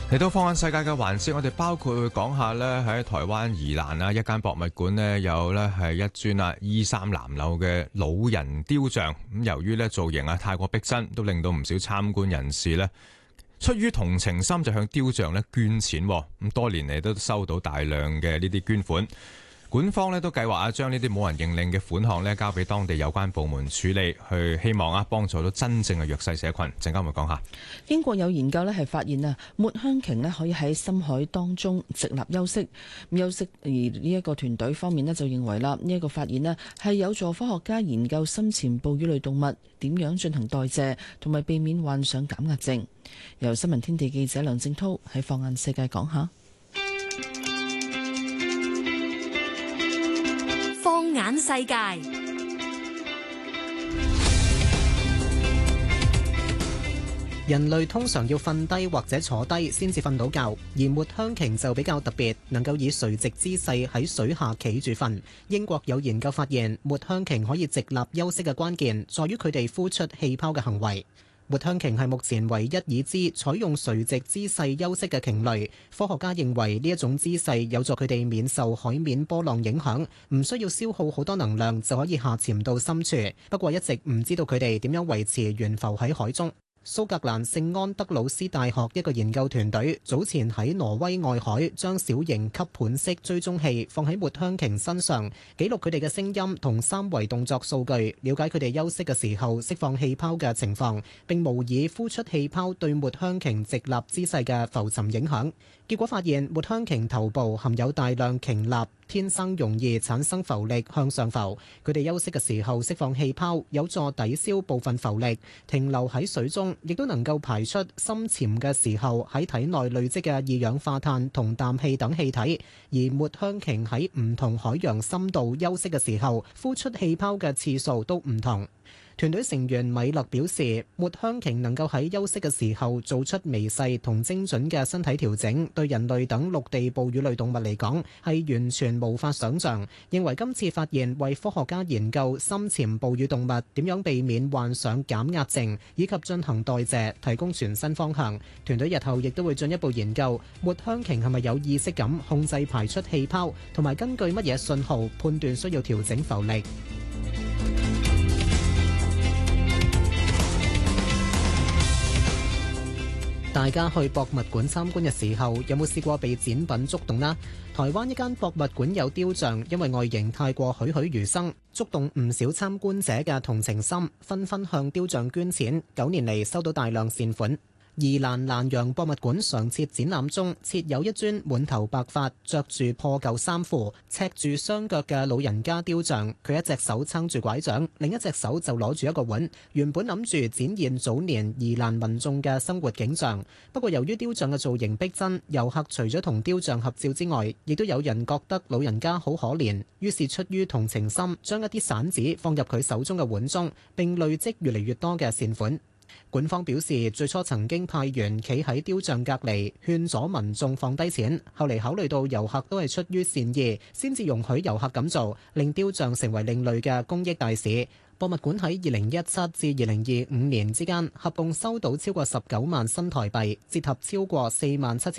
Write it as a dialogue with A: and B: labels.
A: 嚟到放眼世界嘅環節，我哋包括會講下呢喺台灣宜蘭啊一間博物館呢有呢係一尊衣衫襤褸嘅老人雕像。咁由於呢造型太過逼真，都令到唔少參觀人士呢出於同情心就向雕像呢捐錢。咁多年嚟都收到大量嘅呢啲捐款。館方咧都計劃將呢啲冇人認領嘅款項咧交俾當地有關部門處理，去希望幫助到真正嘅弱勢社群。陣間會講下。
B: 英國有研究咧係發現抹香鯨咧可以喺深海當中直立休息。而呢一個團隊方面咧就認為啦，呢一個發現咧係有助科學家研究深潛哺乳類動物點樣進行代謝，同埋避免患上減壓症。由新聞天地記者梁正濤喺放眼世界講下。
C: 放眼世界，
D: 人類通常要瞓低或者坐低先至瞓到覺，而抹香鯨就比較特別，能夠以垂直姿勢喺水下企住瞓。英國有研究發現，抹香鯨可以直立休息嘅關鍵在於佢哋呼出氣泡嘅行為。抹香鯨係目前唯一已知採用垂直姿勢休息嘅鯨類。科學家認為呢一種姿勢有助佢哋免受海面波浪影響，唔需要消耗好多能量就可以下潛到深處。不過一直唔知道佢哋點樣維持懸浮喺海中。蘇格蘭聖安德魯斯大學一個研究團隊早前喺挪威外海將小型吸盤式追蹤器放喺抹香鯨身上，記錄佢哋嘅聲音同三維動作數據，了解佢哋休息嘅時候釋放氣泡嘅情況，並模擬呼出氣泡對抹香鯨直立姿勢嘅浮沉影響。結果發現，抹香鯨頭部含有大量鯨蠟，天生容易產生浮力向上浮。佢哋休息嘅時候釋放氣泡，有助抵消部分浮力，停留喺水中，亦都能夠排出深潛嘅時候喺體內累積嘅二氧化碳同氮氣等氣體。而抹香鯨喺唔同海洋深度休息嘅時候，呼出氣泡嘅次數都唔同。團隊成員米勒表示，抹香鯨能夠喺休息嘅時候做出微細同精準嘅身體調整，對人類等陸地哺乳類動物嚟講係完全無法想像。認為今次發現為科學家研究深潛哺乳動物點樣避免患上減壓症以及進行代謝提供全新方向。團隊日後亦都會進一步研究抹香鯨係咪有意識咁控制排出氣泡，同埋根據乜嘢信號判斷需要調整浮力。大家去博物館參觀嘅時候，有冇試過被展品觸動呢？台灣一間博物館有雕像，因為外形太過栩栩如生，觸動唔少參觀者嘅同情心，紛紛向雕像捐錢。9年嚟收到大量善款。宜蘭蘭陽博物館常設展覽中設有一尊滿頭白髮、着住破舊衫褲、赤住雙腳嘅老人家雕像，佢一隻手撐住拐杖，另一隻手就攞住一個碗。原本諗住展現早年宜蘭民眾嘅生活景象，不過由於雕像嘅造型逼真，遊客除咗同雕像合照之外，亦都有人覺得老人家好可憐，於是出於同情心，將一啲散紙放入佢手中嘅碗中，並累積越嚟越多嘅善款。館方表示，最初曾經派員企喺雕像隔離，勸阻民眾放低錢，後嚟考慮到遊客都係出於善意，先至容許遊客咁做，令雕像成為另類嘅公益大使。博物館喺2017至2025年之間，合共收到超過19萬新台幣，折合超過47000